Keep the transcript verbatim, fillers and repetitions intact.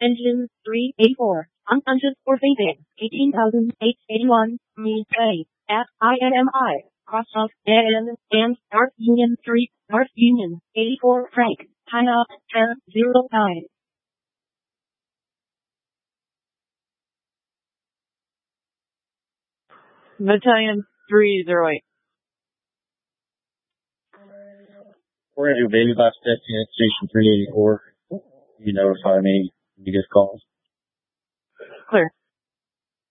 Engine three eighty-four. Unconscious or fainting. eighteen thousand eight hundred eighty-one. Me pay. At I N M I. Cross off N and North Union Street. North Union. eighty-four Frank. Time up ten oh nine. Battalion three oh eight. We're going to do Baby Box testing at Station three eighty-four. You notify me when you get calls. Clear.